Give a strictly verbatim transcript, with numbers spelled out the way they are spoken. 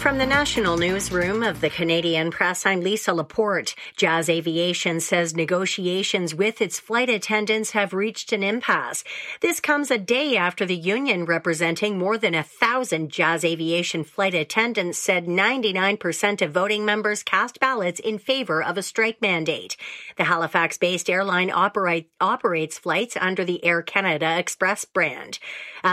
From the national newsroom of the Canadian Press, I'm Lisa Laporte. Jazz Aviation says negotiations with its flight attendants have reached an impasse. This comes a day after the union representing more than a thousand Jazz Aviation flight attendants said ninety-nine percent of voting members cast ballots in favor of a strike mandate. The Halifax-based airline operate, operates flights under the Air Canada Express brand.